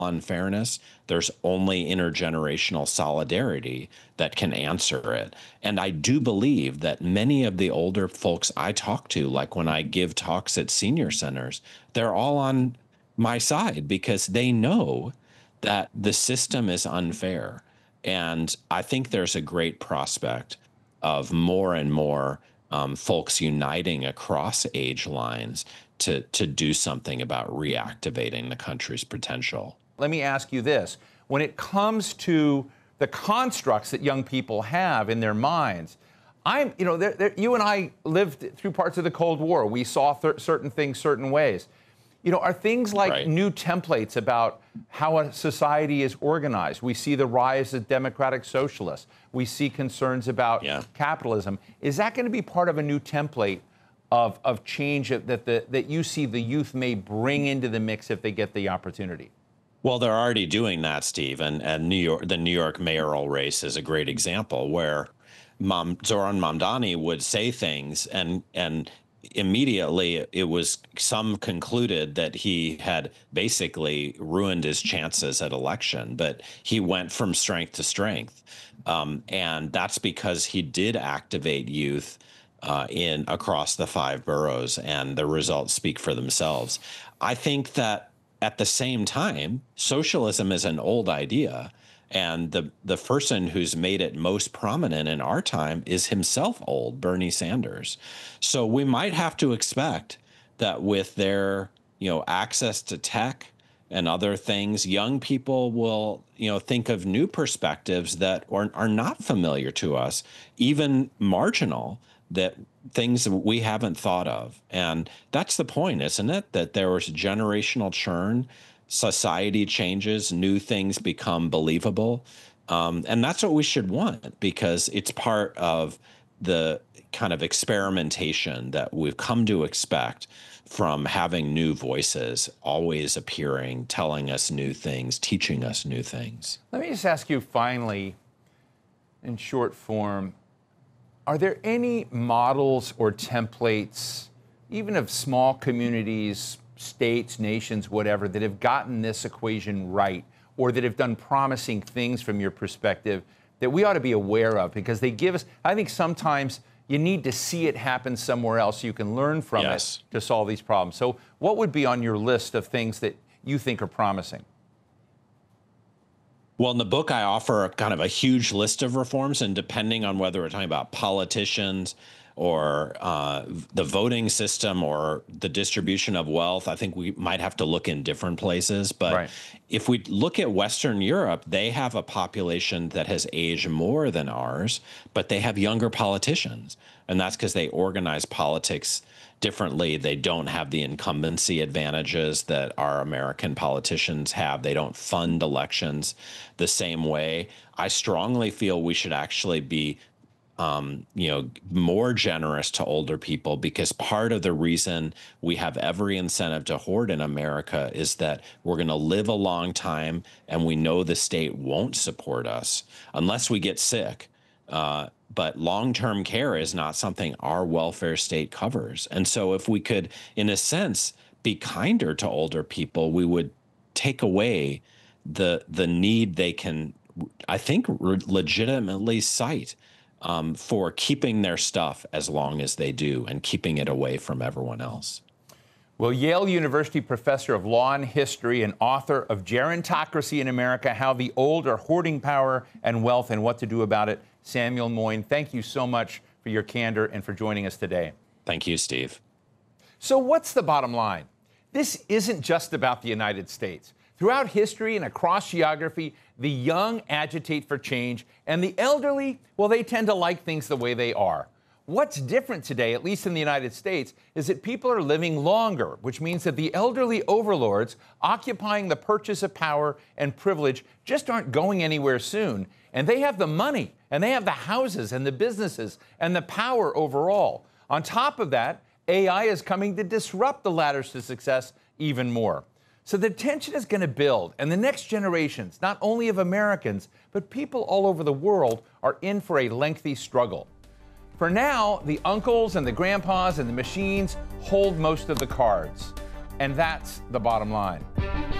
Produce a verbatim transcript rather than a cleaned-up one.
unfairness, there's only intergenerational solidarity that can answer it. And I do believe that many of the older folks I talk to, like when I give talks at senior centers, they're all on my side because they know that the system is unfair. And I think there's a great prospect of more and more um, folks uniting across age lines to, to do something about reactivating the country's potential. Let me ask you this. When it comes to the constructs that young people have in their minds, I'm, you know, they're, they're, you and I lived through parts of the Cold War. We saw th- certain things certain ways. You know, are things like Right. new templates about how a society is organized? We see the rise of democratic socialists. We see concerns about Yeah. capitalism. Is that going to be part of a new template of, of change that, the, that you see the youth may bring into the mix if they get the opportunity? Well, they're already doing that, Steve, and, and New York, the New York mayoral race is a great example where Mom, Zoran Mamdani would say things and and immediately it was some concluded that he had basically ruined his chances at election, but he went from strength to strength. Um, and that's because he did activate youth uh, in across the five boroughs, and the results speak for themselves. I think that at the same time, socialism is an old idea. And the, the person who's made it most prominent in our time is himself old, Bernie Sanders. So we might have to expect that with their, you know, access to tech and other things, young people will, you know, think of new perspectives that are, are not familiar to us, even marginal, that things that we haven't thought of. And that's the point, isn't it? That there was generational churn. Society changes, new things become believable. Um, and that's what we should want because it's part of the kind of experimentation that we've come to expect from having new voices always appearing, telling us new things, teaching us new things. Let me just ask you finally, in short form, are there any models or templates, even of small communities, states, nations, whatever, that have gotten this equation right or that have done promising things from your perspective that we ought to be aware of? Because they give us, I think sometimes you need to see it happen somewhere else so you can learn from Yes. it to solve these problems. So what would be on your list of things that you think are promising? Well, in the book, I offer a kind of a huge list of reforms, and depending on whether we're talking about politicians or uh, the voting system or the distribution of wealth, I think we might have to look in different places. But Right. if we look at Western Europe, they have a population that has aged more than ours, but they have younger politicians. And that's because they organize politics differently. They don't have the incumbency advantages that our American politicians have. They don't fund elections the same way. I strongly feel we should actually be Um, you know, more generous to older people, because part of the reason we have every incentive to hoard in America is that we're going to live a long time and we know the state won't support us unless we get sick. Uh, but long-term care is not something our welfare state covers. And so if we could, in a sense, be kinder to older people, we would take away the the need they can, I think, re- legitimately cite Um, for keeping their stuff as long as they do and keeping it away from everyone else. Well, Yale University professor of law and history and author of Gerontocracy in America, How the Old Are Hoarding Power and Wealth and What to Do About It, Samuel Moyn, thank you so much for your candor and for joining us today. Thank you, Steve. So what's the bottom line? This isn't just about the United States. Throughout history and across geography, the young agitate for change, and the elderly, well, they tend to like things the way they are. What's different today, at least in the United States, is that people are living longer, which means that the elderly overlords occupying the perches of power and privilege just aren't going anywhere soon. And they have the money, and they have the houses and the businesses and the power overall. On top of that, A I is coming to disrupt the ladders to success even more. So the tension is going to build, and the next generations, not only of Americans, but people all over the world, are in for a lengthy struggle. For now, the uncles and the grandpas and the machines hold most of the cards. And that's the bottom line.